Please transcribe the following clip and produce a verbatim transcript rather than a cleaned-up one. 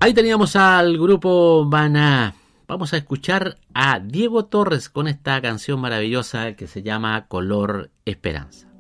Ahí teníamos al grupo Maná. Vamos a escuchar a Diego Torres con esta canción maravillosa que se llama Color Esperanza.